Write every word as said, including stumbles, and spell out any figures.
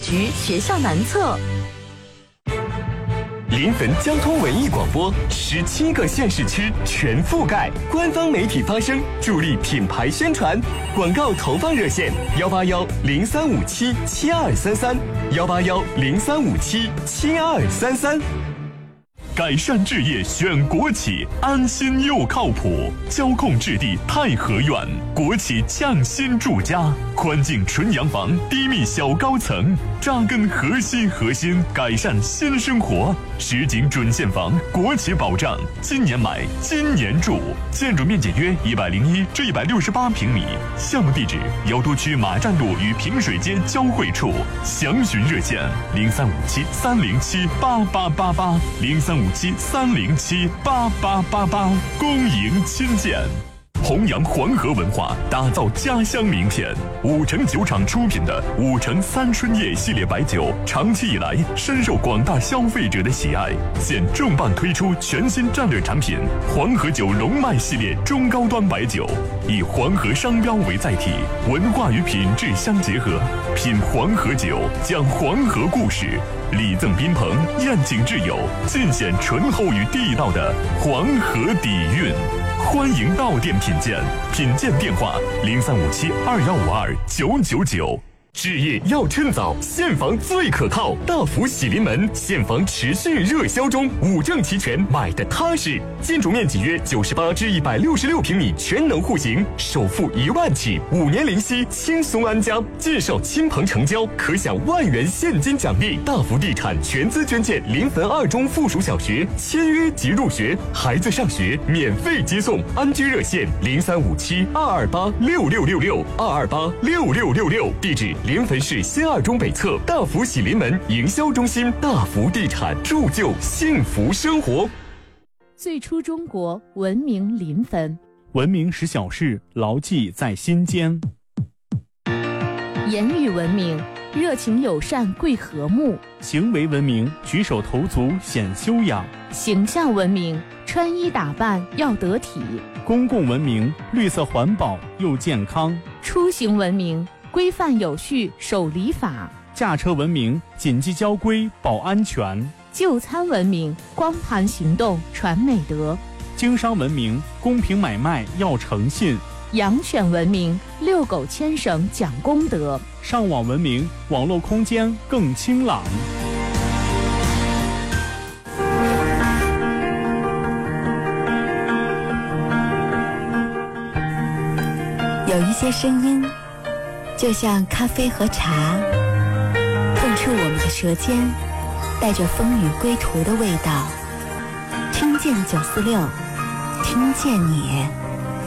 局学校南侧。 临汾交通文艺广播，十七个县市区全覆盖，官方媒体发声，助力品牌宣传。广告投放热线：幺八幺零三五七七二三三，幺八幺零三五七七二三三。改善置业选国企，安心又靠谱。交控置地太和苑，国企匠心住家，宽净纯洋房，低密小高层，扎根核心核心，改善新生活。实景准现房，国企保障，今年买，今年住。建筑面积约一百零一至一百六十八平米。项目地址：瑶都区马站路与平水街交汇处。详询热线：零三五七三零七八八八八，零三五七三零七八八八八。恭迎亲见。弘扬黄河文化，打造家乡名片。五城酒厂出品的五城三春叶系列白酒，长期以来深受广大消费者的喜爱。现重磅推出全新战略产品黄河酒龙脉系列中高端白酒，以黄河商标为载体，文化与品质相结合。品黄河酒，讲黄河故事，礼赠宾朋，宴请挚友，尽显醇厚与地道的黄河底蕴。欢迎到店品鉴，品鉴电话零三五七二幺五二九九九。置业要趁早，现房最可靠。大福喜临门，现房持续热销中，五证齐全，买的踏实。建筑面积约九十八至一百六十六平米，全能户型，首付一万起，五年零息，轻松安家。介绍亲朋成交，可享万元现金奖励。大福地产全资捐建临汾二中附属小学，签约即入学，孩子上学免费接送。安居热线零三五七二二八六六六六二二八六六六六，地址临汾市新二中北侧大福喜临门营销中心。大福地产，铸就幸福生活。 最初中国，文明临汾， 文明使小事牢记在心间。 言语文明，热情友善贵和睦； 行为文明，举手投足显修养； 形象文明，穿衣打扮要得体； 公共文明，绿色环保又健康； 出行文明，规范有序守礼法； 驾车文明，谨记交规保安全； 就餐文明，光盘行动传美德； 经商文明，公平买卖要诚信； 养犬文明，遛狗牵绳讲公德； 上网文明，网络空间更清朗。 有一些声音就像咖啡和茶，碰触我们的舌尖，带着风雨归途的味道。听见九四六，听见你。